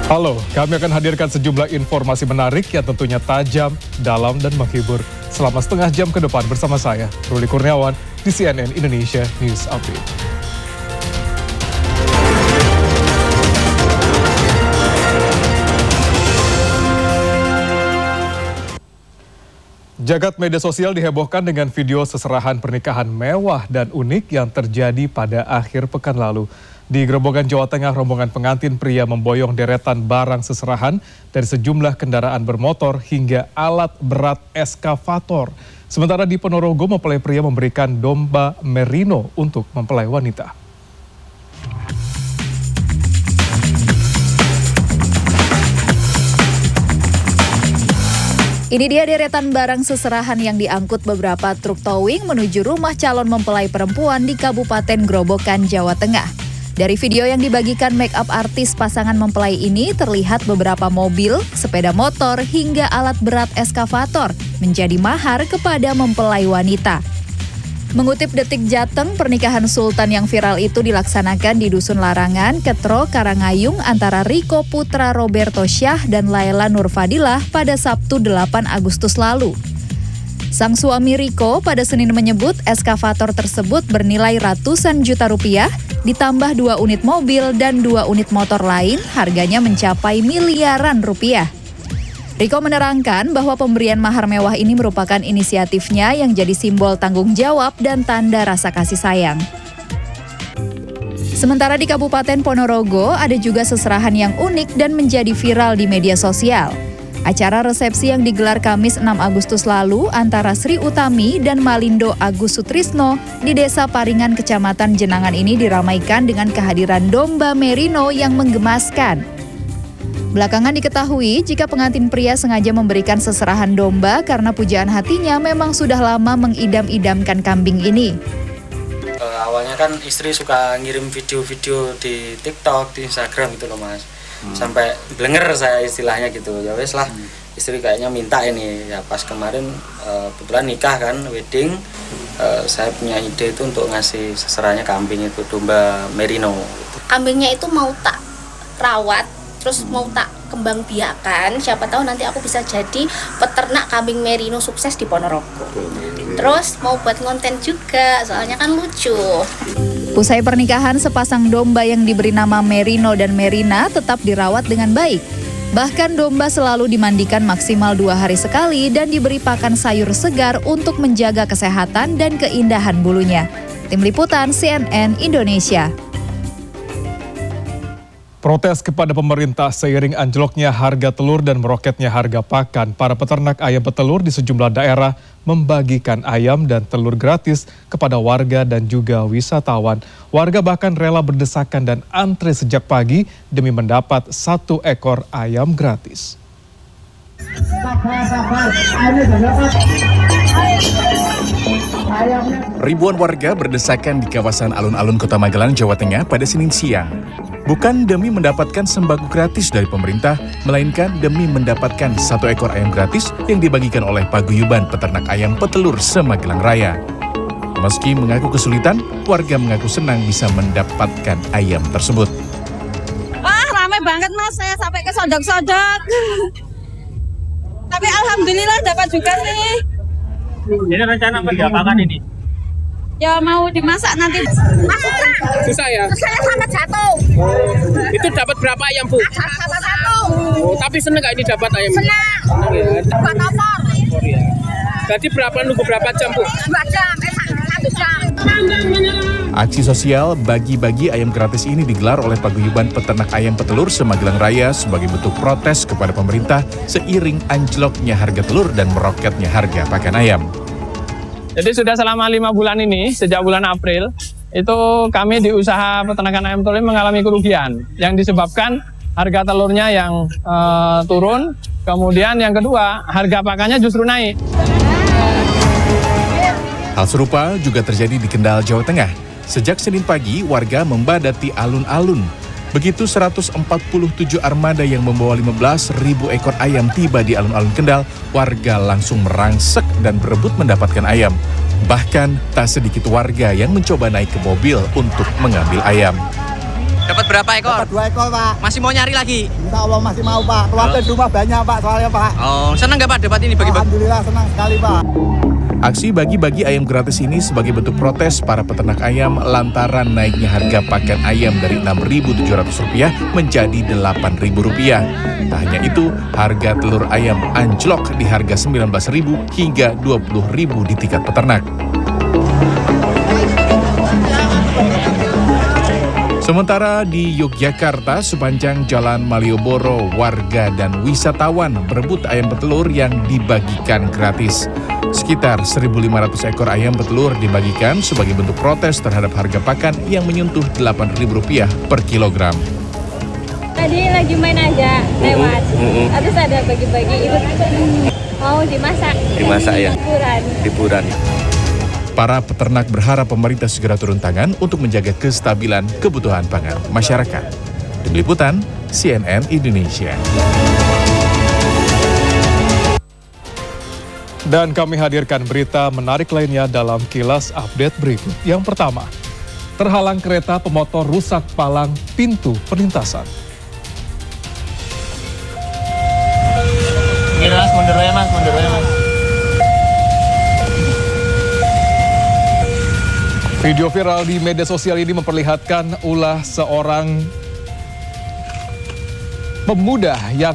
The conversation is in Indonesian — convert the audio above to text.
Halo, kami akan hadirkan sejumlah informasi menarik yang tentunya tajam, dalam, dan menghibur. Selama setengah jam ke depan bersama saya, Ruli Kurniawan, di CNN Indonesia News Update. Jagat media sosial dihebohkan dengan video seserahan pernikahan mewah dan unik yang terjadi pada akhir pekan lalu. Di Grobogan, Jawa Tengah, rombongan pengantin pria memboyong deretan barang seserahan dari sejumlah kendaraan bermotor hingga alat berat eskavator. Sementara di Ponorogo, mempelai pria memberikan domba merino untuk mempelai wanita. Ini dia deretan barang seserahan yang diangkut beberapa truk towing menuju rumah calon mempelai perempuan di Kabupaten Grobogan, Jawa Tengah. Dari video yang dibagikan make-up artis pasangan mempelai ini, terlihat beberapa mobil, sepeda motor, hingga alat berat eskavator menjadi mahar kepada mempelai wanita. Mengutip Detik Jateng, pernikahan Sultan yang viral itu dilaksanakan di Dusun Larangan, Ketro, Karangayung antara Riko Putra Roberto Syah dan Laila Nurfadilah pada Sabtu 8 Agustus lalu. Sang suami Riko pada Senin menyebut eskavator tersebut bernilai ratusan juta rupiah, ditambah 2 unit mobil dan 2 unit motor lain, harganya mencapai miliaran rupiah. Riko menerangkan bahwa pemberian mahar mewah ini merupakan inisiatifnya yang jadi simbol tanggung jawab dan tanda rasa kasih sayang. Sementara di Kabupaten Ponorogo, ada juga seserahan yang unik dan menjadi viral di media sosial. Acara resepsi yang digelar Kamis 6 Agustus lalu antara Sri Utami dan Malindo Agus Sutrisno di Desa Paringan, Kecamatan Jenangan ini diramaikan dengan kehadiran domba merino yang menggemaskan. Belakangan diketahui jika pengantin pria sengaja memberikan seserahan domba karena pujaan hatinya memang sudah lama mengidam-idamkan kambing ini. Awalnya kan istri suka ngirim video-video di TikTok, di Instagram gitu loh Mas. Sampai blenger saya istilahnya gitu. Ya wes lah, istri kayaknya minta ini. Ya pas kemarin kebetulan nikah kan, wedding, saya punya ide itu untuk ngasih seserahannya kambing itu, domba merino. Kambingnya itu mau tak rawat, terus mau tak kembang biakan, siapa tahu nanti aku bisa jadi peternak kambing merino sukses di Ponorogo. Terus mau buat konten juga, soalnya kan lucu. Usai pernikahan, sepasang domba yang diberi nama Merino dan Merina tetap dirawat dengan baik. Bahkan domba selalu dimandikan maksimal 2 hari sekali dan diberi pakan sayur segar untuk menjaga kesehatan dan keindahan bulunya. Tim Liputan CNN Indonesia. Protes kepada pemerintah seiring anjloknya harga telur dan meroketnya harga pakan, para peternak ayam petelur di sejumlah daerah membagikan ayam dan telur gratis kepada warga dan juga wisatawan. Warga bahkan rela berdesakan dan antre sejak pagi demi mendapat 1 ekor ayam gratis. Ribuan warga berdesakan di kawasan alun-alun Kota Magelang, Jawa Tengah pada Senin siang. Bukan demi mendapatkan sembako gratis dari pemerintah, melainkan demi mendapatkan 1 ekor ayam gratis yang dibagikan oleh Paguyuban Peternak Ayam Petelur se-Magelang Raya. Meski mengaku kesulitan, warga mengaku senang bisa mendapatkan ayam tersebut. Wah, ramai banget Mas, saya sampai ke sodok-sodok. Tapi alhamdulillah dapat juga nih. Ini rencana bagi apakan ini? Ya mau dimasak nanti. Mas susah ya? Saya sangat jatuh. Itu dapat berapa ayam Bu? Dapat 1. Oh, tapi seneng gak ini dapat ayam? Senang. Ya. Dapat opor. Ya. Berarti nunggu berapa jam Bu? 2 jam, 1 jam. Aksi sosial bagi-bagi ayam gratis ini digelar oleh Paguyuban Peternak Ayam Petelur se-Magelang Raya sebagai bentuk protes kepada pemerintah seiring anjloknya harga telur dan meroketnya harga pakan ayam. Jadi sudah selama 5 bulan ini, sejak bulan April, itu kami di usaha peternakan ayam telur mengalami kerugian yang disebabkan harga telurnya yang turun, kemudian yang kedua harga pakannya justru naik. Hal serupa juga terjadi di Kendal, Jawa Tengah. Sejak Senin pagi, warga membadati alun-alun. Begitu 147 armada yang membawa 15.000 ekor ayam tiba di alun-alun Kendal, warga langsung merangsek dan berebut mendapatkan ayam. Bahkan tak sedikit warga yang mencoba naik ke mobil untuk mengambil ayam. Dapat berapa ekor? Dapat 2 ekor, Pak. Masih mau nyari lagi? Insya Allah masih mau, Pak. Keluarga di rumah banyak, Pak, soalnya, Pak. Oh, senang nggak Pak dapat ini bagi-bagi? Alhamdulillah senang sekali, Pak. Aksi bagi-bagi ayam gratis ini sebagai bentuk protes para peternak ayam lantaran naiknya harga pakan ayam dari Rp6.700 menjadi Rp8.000. Tak hanya itu, harga telur ayam anjlok di harga Rp19.000 hingga Rp20.000 di tingkat peternak. Sementara di Yogyakarta, sepanjang Jalan Malioboro, warga dan wisatawan berebut ayam petelur yang dibagikan gratis. Sekitar 1.500 ekor ayam petelur dibagikan sebagai bentuk protes terhadap harga pakan yang menyentuh Rp8.000 per kilogram. Tadi lagi main aja lewat, terus ada bagi-bagi ikut mau dimasak. Dimasak ya? Liburan. Para peternak berharap pemerintah segera turun tangan untuk menjaga kestabilan kebutuhan pangan masyarakat. Tim Liputan, CNN Indonesia. Dan kami hadirkan berita menarik lainnya dalam kilas update berikut. Yang pertama, terhalang kereta pemotor rusak palang pintu perlintasan. Ini Mas, mundur ya Mas. Video viral di media sosial ini memperlihatkan ulah seorang pemuda yang